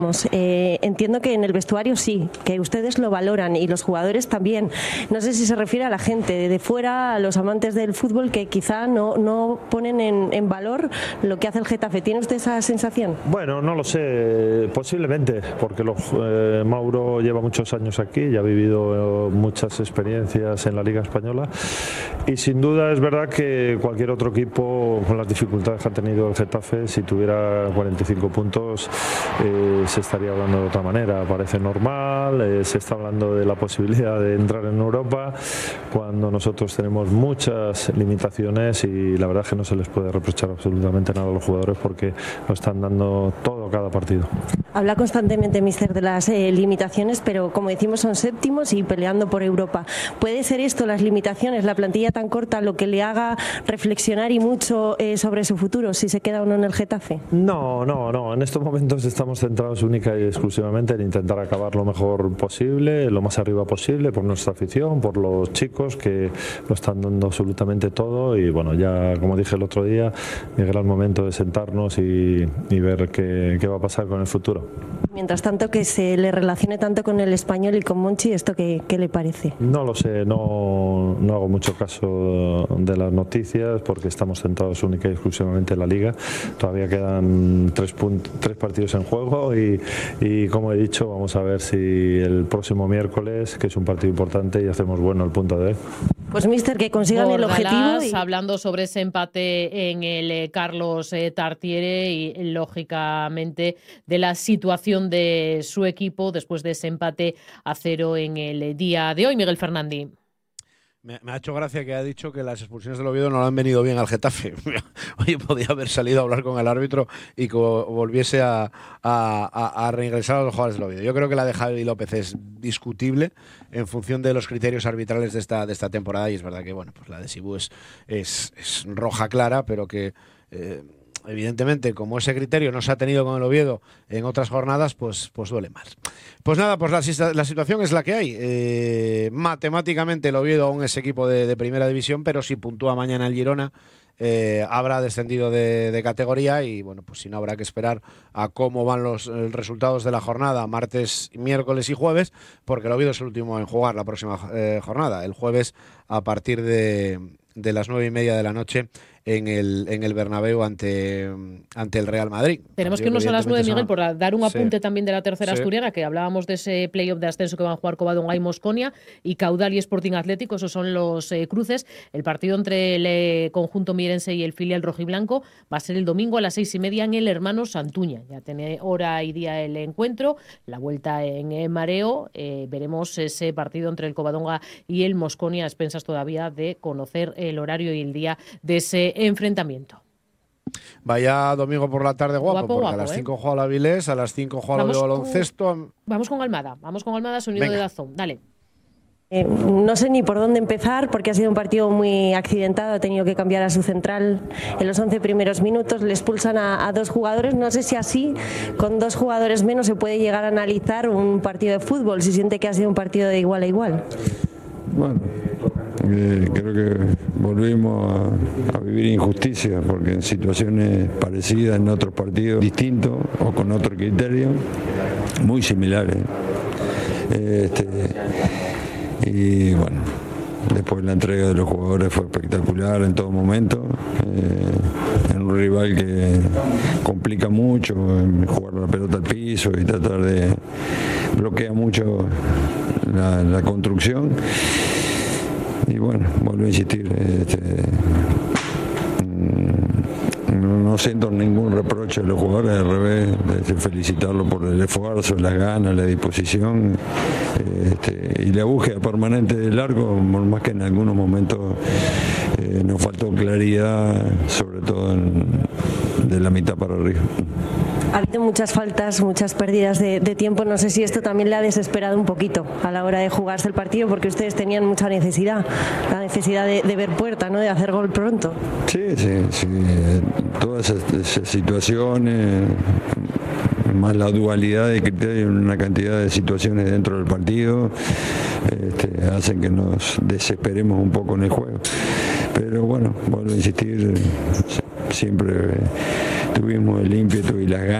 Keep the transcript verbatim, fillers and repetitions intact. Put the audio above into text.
Eh, entiendo que en el vestuario sí, que ustedes lo valoran y los jugadores también. No sé si se refiere a la gente de fuera, a los amantes del fútbol que quizá no, no ponen en, en valor lo que hace el Getafe. ¿Tiene usted esa sensación? Bueno, no lo sé, posiblemente, porque los, eh, Mauro lleva muchos años aquí y ha vivido eh, muchas experiencias en la Liga Española y sin duda es verdad que cualquier otro equipo con las dificultades que ha tenido el Getafe, si tuviera cuarenta y cinco puntos, eh, se estaría hablando de otra manera. Parece normal, eh, se está hablando de la posibilidad de entrar en Europa cuando nosotros tenemos muchas limitaciones y la verdad es que no se les puede reprochar absolutamente nada a los jugadores porque lo están dando todo cada partido. Habla constantemente, míster, de las eh, limitaciones, pero como decimos son séptimos y peleando por Europa. ¿Puede ser esto, las limitaciones, la plantilla tan corta, lo que le haga reflexionar y mucho eh, sobre su futuro, si se queda o no en el Getafe? No, no, no. En estos momentos estamos centrados única y exclusivamente en intentar acabar lo mejor posible, lo más arriba posible, por nuestra afición, por los chicos que lo están dando absolutamente todo y bueno, ya como dije el otro día, llegará el momento de sentarnos y, y ver qué, qué va a pasar con el futuro. Mientras tanto, que se le relacione tanto con el Español y con Monchi, ¿esto qué, qué le parece? No lo sé, no, no hago mucho caso de las noticias porque estamos centrados única y exclusivamente en la Liga. Todavía quedan tres, tres partidos en juego y, y como he dicho, vamos a ver si el próximo miércoles, que es un partido importante, y hacemos bueno el punto de hoy. Pues míster, que consigan Bordalás, el objetivo. Y... hablando sobre ese empate en el eh, Carlos eh, Tartiere y lógicamente de la situación de su equipo después de ese empate a cero en el día de hoy. Miguel Fernández. Me, me ha hecho gracia que ha dicho que las expulsiones del Oviedo no le han venido bien al Getafe. Oye, podía haber salido a hablar con el árbitro y que volviese a, a, a, a reingresar a los jugadores del Oviedo. Yo creo que la de Javi López es discutible en función de los criterios arbitrales de esta, de esta temporada y es verdad que bueno, pues la de Sibú es, es, es roja clara, pero que... Eh, evidentemente, como ese criterio no se ha tenido con el Oviedo en otras jornadas, pues, pues duele más. Pues nada, pues la, la situación es la que hay. Eh, matemáticamente el Oviedo aún es equipo de, de primera división, pero si puntúa mañana el Girona, eh, habrá descendido de, de categoría y bueno, pues si no habrá que esperar a cómo van los eh, resultados de la jornada, martes, miércoles y jueves, porque el Oviedo es el último en jugar la próxima eh, jornada, el jueves a partir de, de las nueve y media de la noche en el, en el Bernabéu ante, ante el Real Madrid. Tenemos que irnos a las nueve, Miguel, por dar un apunte sí. también de la tercera sí. asturiana, que hablábamos de ese playoff de ascenso que van a jugar Covadonga y Mosconia, y Caudal y Sporting Atlético, esos son los eh, cruces. El partido entre el eh, conjunto mirense y el filial rojiblanco va a ser el domingo a las seis y media en el Hermano Santuña. Ya tiene hora y día el encuentro, la vuelta en eh, mareo. Eh, veremos ese partido entre el Covadonga y el Mosconia, a expensas todavía de conocer el horario y el día de ese enfrentamiento. Vaya domingo por la tarde guapo, guapo porque guapo, a las ¿eh? cinco juega la Avilés, a las cinco juega lo de baloncesto. Con, vamos con Almada, vamos con Almada, sonido Venga. de Dazón, dale. Eh, no sé ni por dónde empezar porque ha sido un partido muy accidentado, ha tenido que cambiar a su central en los once primeros minutos, le expulsan a, a dos jugadores, no sé si así con dos jugadores menos se puede llegar a analizar un partido de fútbol, si siente que ha sido un partido de igual a igual. Bueno, eh, creo que volvimos a, a vivir injusticias porque en situaciones parecidas en otros partidos distintos o con otro criterio muy similares. Este, y bueno, después la entrega de los jugadores fue espectacular en todo momento, eh, en un rival que complica mucho en jugar la pelota al piso y tratar de bloquear mucho la, la construcción. Y bueno, vuelvo a insistir, este, no, no siento ningún reproche a los jugadores, al revés, de felicitarlos por el esfuerzo, las ganas, la disposición este, y la búsqueda permanente del largo, por más que en algunos momentos eh, nos faltó claridad, sobre todo en, de la mitad para arriba. Ha habido muchas faltas, muchas pérdidas de, de tiempo. No sé si esto también le ha desesperado un poquito a la hora de jugarse el partido, porque ustedes tenían mucha necesidad, la necesidad de, de ver puerta, ¿no? De hacer gol pronto. Sí, sí, sí. Todas esas, esas situaciones, más la dualidad de criterios en una cantidad de situaciones dentro del partido, este, hacen que nos desesperemos un poco en el juego. Pero bueno, vuelvo a insistir, siempre tuvimos el ímpetu y las ganas